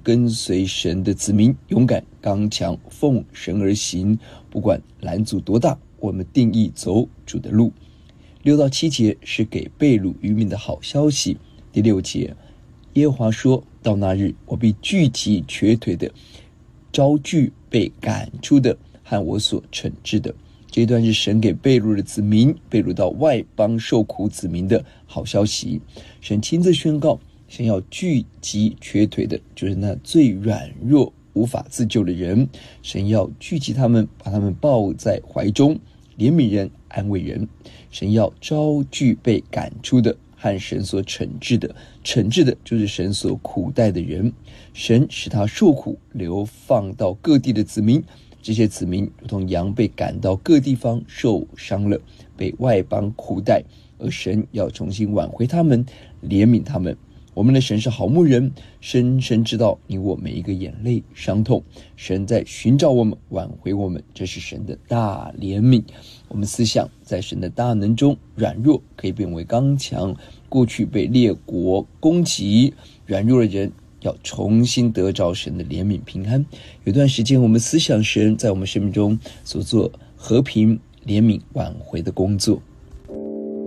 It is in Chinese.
跟随神的子民，勇敢刚强，奉神而行，不管拦阻多大，我们定义走主的路。6到7节是给被掳渔民的好消息。第6节，耶和华说，到那日，我必聚集瘸腿的，招聚被赶出的和我所惩治的。这一段是神给被掳的子民，被掳到外邦受苦子民的好消息。神亲自宣告，神要聚集瘸腿的，就是那最软弱无法自救的人，神要聚集他们，把他们抱在怀中，怜悯人，安慰人。神要招聚被赶出的和神所惩治的，惩治的就是神所苦待的人。神使他受苦，流放到各地的子民，这些子民如同羊被赶到各地方，受伤了，被外邦苦待，而神要重新挽回他们，怜悯他们。我们的神是好牧人，深深知道你我每一个眼泪伤痛，神在寻找我们，挽回我们，这是神的大怜悯。我们思想在神的大能中，软弱可以变为刚强。过去被列国攻击，软弱的人要重新得着神的怜悯平安。有段时间我们思想神在我们生命中所做和平、怜悯、挽回的工作。